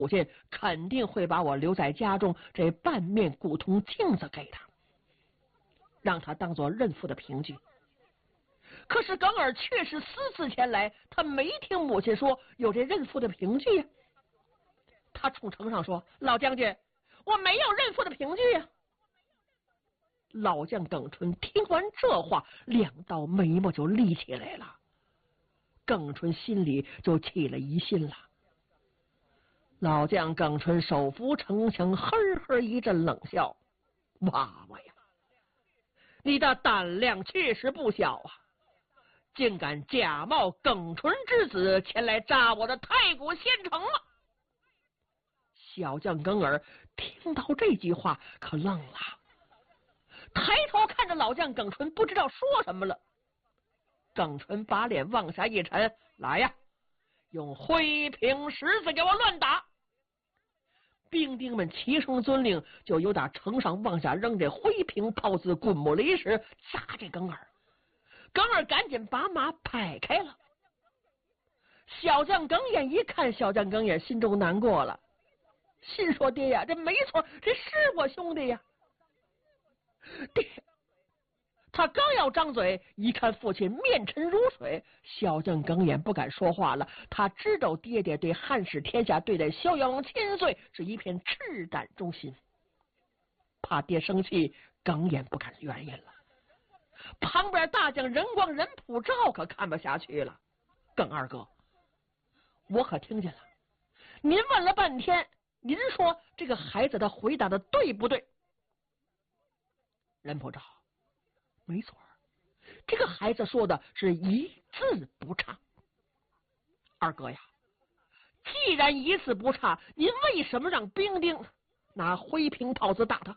父亲肯定会把我留在家中这半面古铜镜子给他，让他当做认父的凭据。可是耿儿却是私自前来，他没听母亲说有这认父的凭据呀。他冲程上说：“老将军，我没有认父的凭据呀。”老将耿春听完这话，两道眉毛就立起来了。耿春心里就起了疑心了。老将耿春手扶城墙，呵呵一阵冷笑：“娃娃呀，你的胆量确实不小啊，竟敢假冒耿春之子前来炸我的太谷县城了！”小将耿儿听到这句话可愣了，抬头看着老将耿春，不知道说什么了。耿春把脸往下一沉：“来呀，用灰瓶石子给我乱打！”兵丁们齐声遵令，就由打城上往下扔这灰瓶炮子、滚木雷石，砸这耿儿。耿儿赶紧把马摆开了。小将耿眼一看，小将耿眼心中难过了，心说：“爹呀，这没错，这是我兄弟呀。”爹，他刚要张嘴，一看父亲面沉如水，小将耿眼不敢说话了。他知道爹爹对汉室天下对待萧阳王千岁是一片赤胆忠心，怕爹生气，耿眼不敢原因了。旁边大将任光、任普照可看不下去了：“耿二哥，我可听见了，您问了半天，您说这个孩子他回答的对不对？”任普照：“没错，这个孩子说的是一字不差。二哥呀，既然一字不差，您为什么让兵丁拿灰瓶炮子打他？”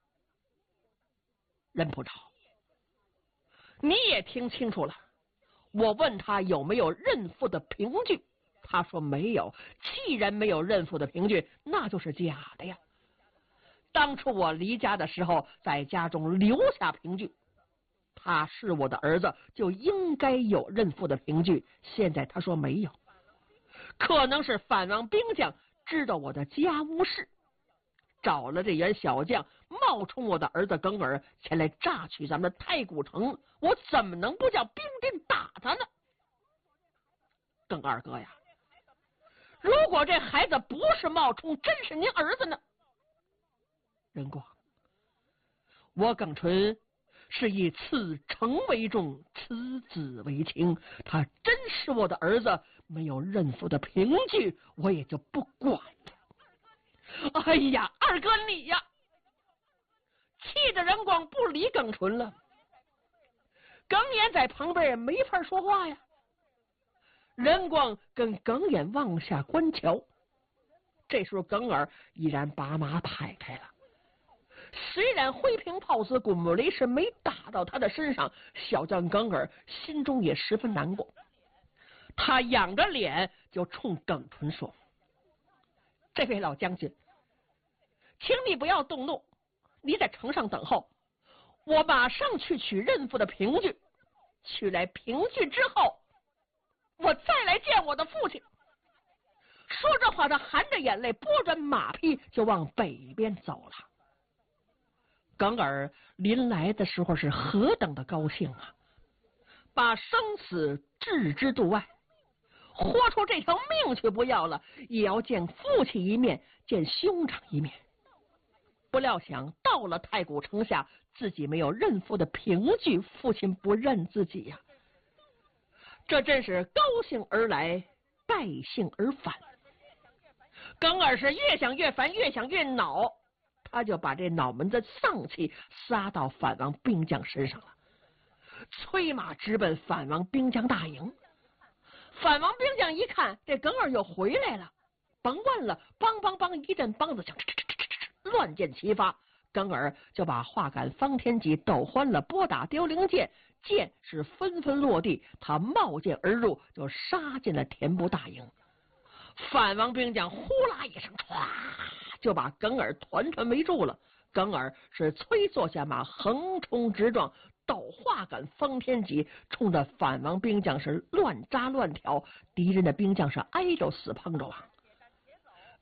任普照：“你也听清楚了，我问他有没有认父的凭据，他说没有。既然没有认父的凭据，那就是假的呀。当初我离家的时候，在家中留下凭据，他是我的儿子，就应该有认父的凭据。现在他说没有，可能是反王兵将知道我的家务事，找了这员小将，冒充我的儿子耿儿前来榨取咱们的太谷城，我怎么能不叫兵丁打他呢？耿二哥呀，如果这孩子不是冒充，真是您儿子呢？任光，我耿纯是以此诚为重，此子为轻，他真是我的儿子，没有认父的凭据，我也就不管了。哎呀，二哥你呀！气得任光不理耿纯了。耿眼在旁边也没法说话呀。任光跟耿眼往下观瞧，这时候耿儿依然把马排开了。虽然灰瓶炮子、滚木雷石没打到他的身上，小将耿儿心中也十分难过。他仰着脸就冲耿纯说：“这位老将军，请你不要动怒，你在城上等候，我马上去取认父的凭据，取来凭据之后，我再来见我的父亲。”说这话，他含着眼泪拨转马匹就往北边走了。耿儿临来的时候是何等的高兴啊，把生死置之度外，豁出这条命去不要了，也要见父亲一面，见兄长一面。不料想到了太谷城下，自己没有认父的凭据，父亲不认自己呀，这真是高兴而来，败兴而返。耿儿是越想越烦，越想越恼，他就把这脑门子丧气撒到反王兵将身上了，催马直奔反王兵将大营。反王兵将一看这耿儿又回来了，甭问了，梆梆梆一阵梆子响，乱箭齐发。耿儿就把画杆、方天戟、斗欢了、拨打凋零箭，箭是纷纷落地，他冒箭而入，就杀进了田部大营。反王兵将呼啦一声，唰就把耿儿团团围住了。耿儿是催坐下马，横冲直撞，斗画杆、方天戟冲着反王兵将是乱扎乱挑，敌人的兵将是挨着死碰着啊。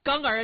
刚儿